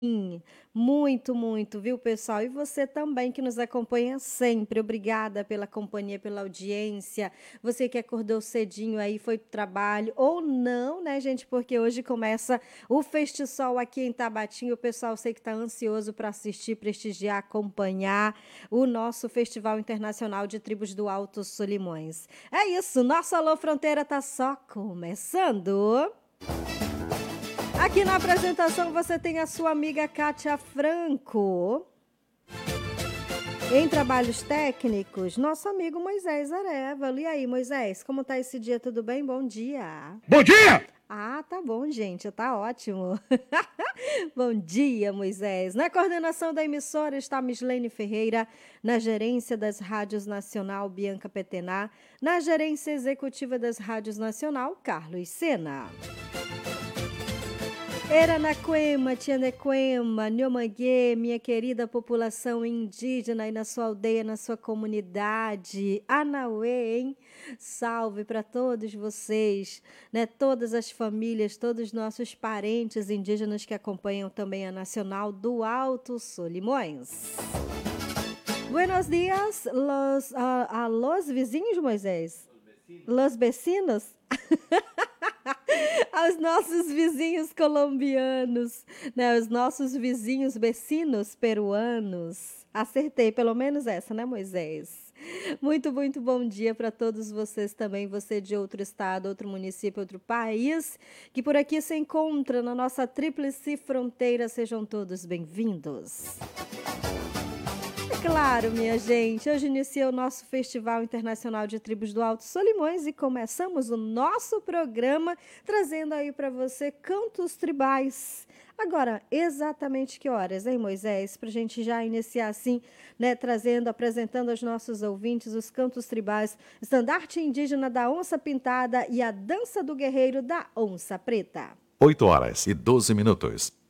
Muito, muito, viu, pessoal? E você também que nos acompanha sempre. Obrigada pela companhia, pela audiência. Você que acordou cedinho aí, foi pro trabalho, ou não, né, gente? Porque hoje começa o Festisol aqui em Tabatinga. O pessoal sei que está ansioso para assistir, prestigiar, acompanhar o nosso Festival Internacional de Tribos do Alto Solimões. É isso, nosso Alô Fronteira tá só começando. Aqui na apresentação você tem a sua amiga Kátia Franco. Em trabalhos técnicos, nosso amigo Moisés Arevalo. E aí, Moisés, como tá esse dia? Tudo bem? Bom dia. Bom dia! Ah, tá bom, gente, tá ótimo. Bom dia, Moisés. Na coordenação da emissora está Mislene Ferreira, na gerência das rádios Nacional, Bianca Petená, na gerência executiva das rádios Nacional, Carlos Sena. Eranaquema, Tianequema, Nhomanguê, minha querida população indígena aí na sua aldeia, na sua comunidade. Anauê, hein? Salve para todos vocês, né? Todas as famílias, todos os nossos parentes indígenas que acompanham também a Nacional do Alto Solimões. Buenos dias, a los vizinhos, Moisés? Los vecinos? Aos nossos vizinhos colombianos, né? Os nossos vizinhos vecinos peruanos. Acertei, pelo menos essa, né, Moisés? Muito, muito bom dia para todos vocês também, você de outro estado, outro município, outro país, que por aqui se encontra na nossa tríplice fronteira. Sejam todos bem-vindos. Claro, minha gente, hoje inicia o nosso Festival Internacional de Tribos do Alto Solimões e começamos o nosso programa trazendo aí para você cantos tribais. Agora, exatamente que horas, hein, Moisés? Para a gente já iniciar assim, né, trazendo, apresentando aos nossos ouvintes os cantos tribais, estandarte indígena da onça pintada e a dança do guerreiro da onça preta. 8 horas e 12 minutos.